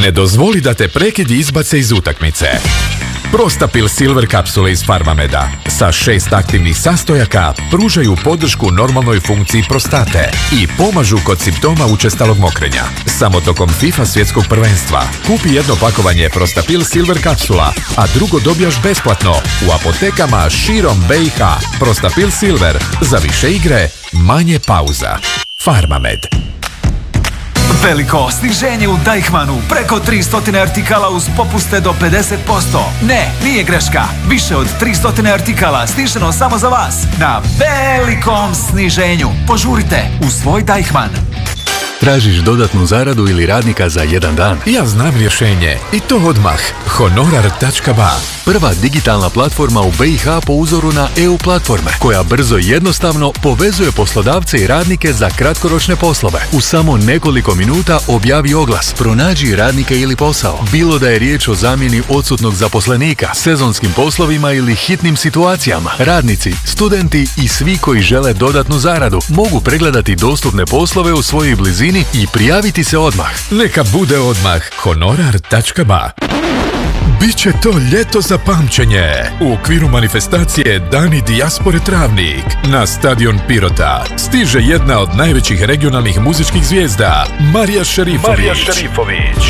Ne dozvoli da te prekidi izbace iz utakmice. Prostapil Silver kapsule iz Farmameda sa 6 aktivnih sastojaka pružaju podršku normalnoj funkciji prostate i pomažu kod simptoma učestalog mokrenja. Samo tokom FIFA svjetskog prvenstva kupi jedno pakovanje Prostapil Silver kapsula, a drugo dobijaš besplatno u apotekama širom BiH. Prostapil Silver, za više igre, manje pauza. Farmamed. Veliko sniženje u Deichmannu, preko 300 artikala uz popuste do 50%. Ne, nije greška. Više od 300 artikala sniženo samo za vas na velikom sniženju. Požurite u svoj Deichmann. Tražiš dodatnu zaradu ili radnika za jedan dan? Ja znam rješenje i to odmah. Honorar.ba. Prva digitalna platforma u BiH po uzoru na EU platforme, koja brzo i jednostavno povezuje poslodavce i radnike za kratkoročne poslove. U samo nekoliko minuta objavi oglas, pronađi radnike ili posao. Bilo da je riječ o zamjeni odsutnog zaposlenika, sezonskim poslovima ili hitnim situacijama. Radnici, studenti i svi koji žele dodatnu zaradu mogu pregledati dostupne poslove u svojoj blizini i prijaviti se odmah. Neka bude odmah. Honorar.ba. Biće to ljeto za pamćenje. U okviru manifestacije Dani dijaspore Travnik na stadion Pirota stiže jedna od najvećih regionalnih muzičkih zvijezda, Marija Šerifović.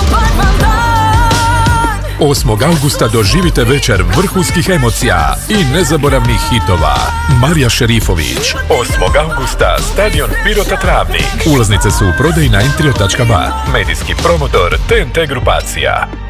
8. augusta doživite večer vrhunskih emocija i nezaboravnih hitova. Marija Šerifović. 8. augusta, stadion Pirota Travnik. Ulaznice su u prodaji na entrio.ba. Medijski promotor TNT grupacija.